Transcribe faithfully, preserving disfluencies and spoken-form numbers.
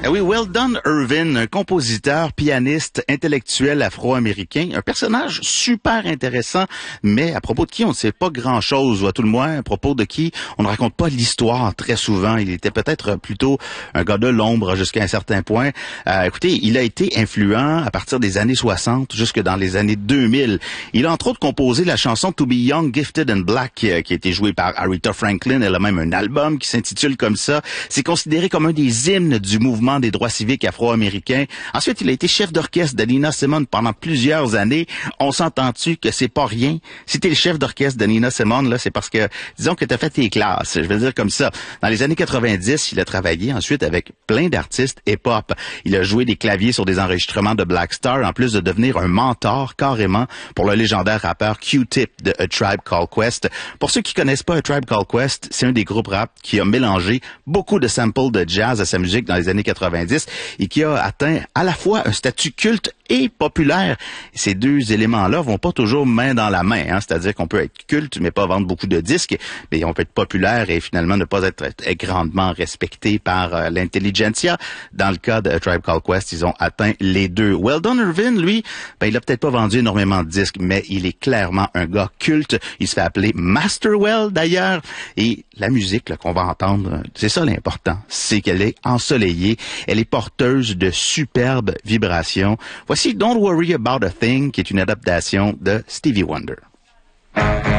Ah oui, Weldon Irvin, un compositeur, pianiste, intellectuel afro-américain, un personnage super intéressant, mais à propos de qui on ne sait pas grand-chose, ou à tout le moins à propos de qui on ne raconte pas l'histoire très souvent. Il était peut-être plutôt un gars de l'ombre jusqu'à un certain point. Euh, écoutez, il a été influent à partir des années soixante jusque dans les années deux mille. Il a entre autres composé la chanson To Be Young, Gifted and Black, qui a été jouée par Aretha Franklin. Elle a même un album qui s'intitule comme ça. C'est considéré comme un des hymnes du mouvement des droits civiques afro-américains. Ensuite, il a été chef d'orchestre de Nina Simone pendant plusieurs années. On s'entend-tu que c'est pas rien? Si t'es le chef d'orchestre de Nina Simone, là, c'est parce que, disons que t'as fait tes classes. Je vais dire comme ça. Dans les années quatre-vingt-dix, il a travaillé ensuite avec plein d'artistes hip-hop. Il a joué des claviers sur des enregistrements de Black Star, en plus de devenir un mentor, carrément, pour le légendaire rappeur Q-Tip de A Tribe Called Quest. Pour ceux qui connaissent pas A Tribe Called Quest, c'est un des groupes rap qui a mélangé beaucoup de samples de jazz à sa musique dans les années quatre-vingt-dix et qui a atteint à la fois un statut culte et populaire. Ces deux éléments-là vont pas toujours main dans la main, hein? C'est-à-dire qu'on peut être culte mais pas vendre beaucoup de disques, mais on peut être populaire et finalement ne pas être, être grandement respecté par euh, l'intelligentsia. Dans le cas de A Tribe Called Quest, ils ont atteint les deux. Weldon Irvin, lui, ben il a peut-être pas vendu énormément de disques, mais il est clairement un gars culte. Il se fait appeler Masterwell d'ailleurs, et la musique là, qu'on va entendre, c'est ça l'important, c'est qu'elle est ensoleillée, elle est porteuse de superbes vibrations. Voici Don't Worry About a Thing, qui est une adaptation de Stevie Wonder.